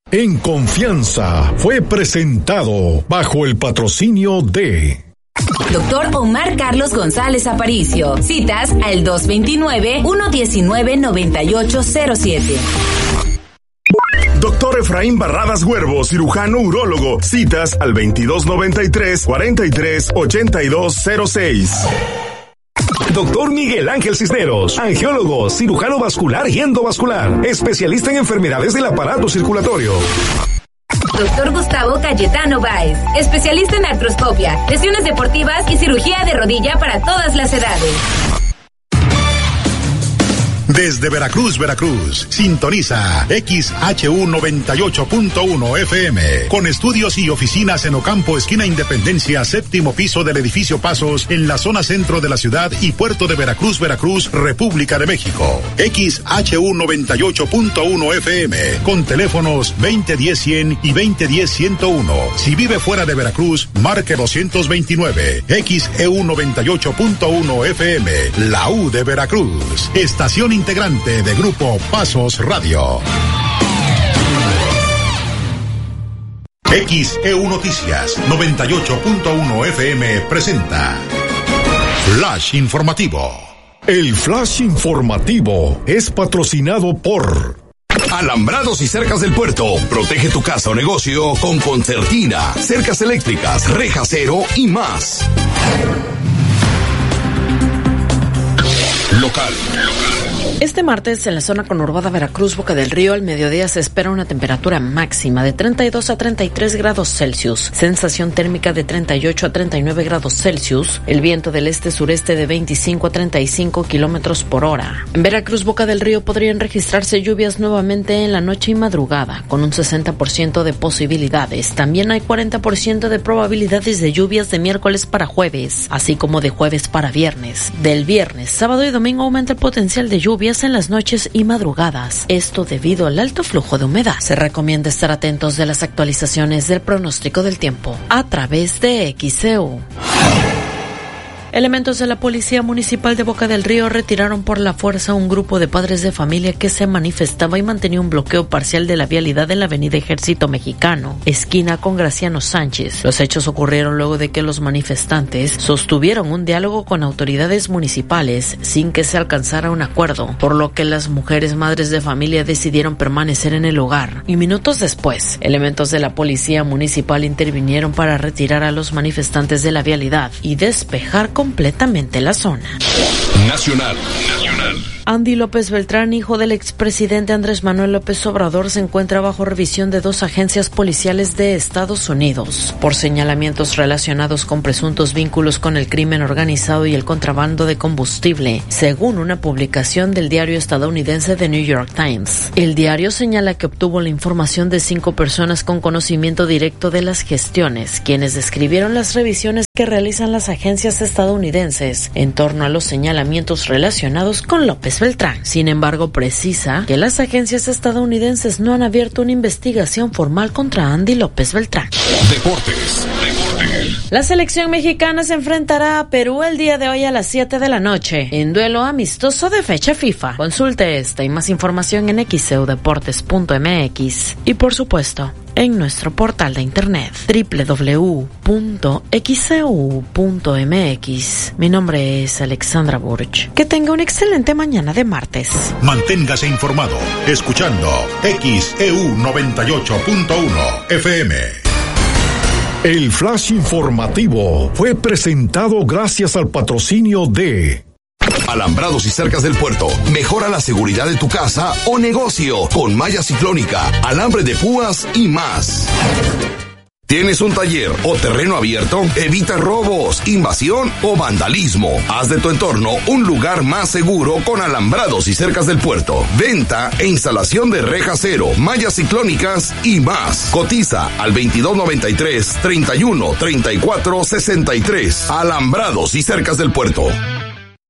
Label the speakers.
Speaker 1: En confianza fue presentado bajo el patrocinio de
Speaker 2: Doctor Omar Carlos González Aparicio. Citas al 229-119-9807.
Speaker 3: Doctor Efraín Barradas Huervo, cirujano urólogo. Citas al 2293-438206. Doctor Miguel Ángel Cisneros, angiólogo, cirujano vascular y endovascular, especialista en enfermedades del aparato circulatorio.
Speaker 2: Doctor Gustavo Cayetano Báez, especialista en artroscopia, lesiones deportivas y cirugía de rodilla para todas las edades.
Speaker 4: Desde Veracruz, sintoniza XHU 98.1 FM, con estudios y oficinas en Ocampo, esquina Independencia, séptimo piso del edificio Pasos, en la zona centro de la ciudad y puerto de Veracruz, República de México. XHU 98.1 FM, con teléfonos 2010-100 y 2010-101. Si vive fuera de Veracruz, marque 229. XEU 98.1 FM, la U de Veracruz. Estación integrante de Grupo Pasos Radio. XEU Noticias 98.1 FM presenta Flash Informativo.
Speaker 1: El Flash Informativo es patrocinado por
Speaker 5: Alambrados y Cercas del Puerto. Protege tu casa o negocio con concertina, cercas eléctricas, rejas cero y más. Local.
Speaker 6: Este martes, en la zona conurbada Veracruz, Boca del Río, al mediodía se espera una temperatura máxima de 32 a 33 grados Celsius, sensación térmica de 38 a 39 grados Celsius, el viento del este-sureste de 25 a 35 kilómetros por hora. En Veracruz, Boca del Río, podrían registrarse lluvias nuevamente en la noche y madrugada, con un 60% de posibilidades. También hay 40% de probabilidades de lluvias de miércoles para jueves, así como de jueves para viernes. Del viernes, sábado y domingo aumenta el potencial de lluvias en las noches y madrugadas. Esto debido al alto flujo de humedad. Se recomienda estar atentos de las actualizaciones del pronóstico del tiempo a través de XEU. Elementos de la Policía Municipal de Boca del Río retiraron por la fuerza a un grupo de padres de familia que se manifestaba y mantenía un bloqueo parcial de la vialidad en la avenida Ejército Mexicano, esquina con Graciano Sánchez. Los hechos ocurrieron luego de que los manifestantes sostuvieron un diálogo con autoridades municipales sin que se alcanzara un acuerdo, por lo que las mujeres madres de familia decidieron permanecer en el lugar. Y minutos después, elementos de la Policía Municipal intervinieron para retirar a los manifestantes de la vialidad y despejar completamente la zona.
Speaker 5: Nacional.
Speaker 6: Andy López Beltrán, hijo del expresidente Andrés Manuel López Obrador, se encuentra bajo revisión de 2 agencias policiales de Estados Unidos por señalamientos relacionados con presuntos vínculos con el crimen organizado y el contrabando de combustible, según una publicación del diario estadounidense The New York Times. El diario señala que obtuvo la información de 5 personas con conocimiento directo de las gestiones, quienes describieron las revisiones que realizan las agencias estadounidenses en torno a los señalamientos relacionados con López Beltrán. Sin embargo, precisa que las agencias estadounidenses no han abierto una investigación formal contra Andy López Beltrán.
Speaker 5: Deportes.
Speaker 6: La selección mexicana se enfrentará a Perú el día de hoy a las 7 de la noche en duelo amistoso de fecha FIFA. Consulte esta y más información en xeudeportes.mx y, por supuesto, en nuestro portal de internet www.xeu.mx. Mi nombre es Alexandra Burch. Que tenga una excelente mañana de martes.
Speaker 4: Manténgase informado escuchando XEU 98.1 FM.
Speaker 1: El Flash Informativo fue presentado gracias al patrocinio de
Speaker 5: Alambrados y Cercas del Puerto. Mejora la seguridad de tu casa o negocio con malla ciclónica, alambre de púas y más. ¿Tienes un taller o terreno abierto? Evita robos, invasión o vandalismo. Haz de tu entorno un lugar más seguro con Alambrados y Cercas del Puerto. Venta e instalación de rejas cero, mallas ciclónicas y más. Cotiza al 2293-313463. Alambrados y Cercas del Puerto.